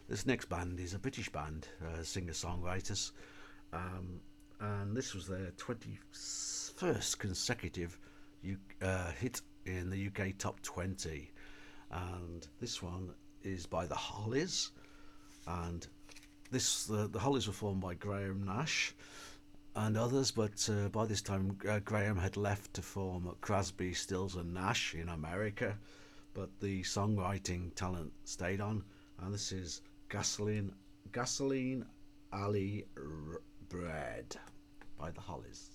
This next band is a British band, singer-songwriters, and this was their 21st consecutive hit in the UK Top 20. And this one is by the Hollies, and the Hollies were formed by Graham Nash and others, but by this time Graham had left to form Crosby, Stills and Nash in America, but the songwriting talent stayed on, and this is Gasoline Alley Bread by the Hollies.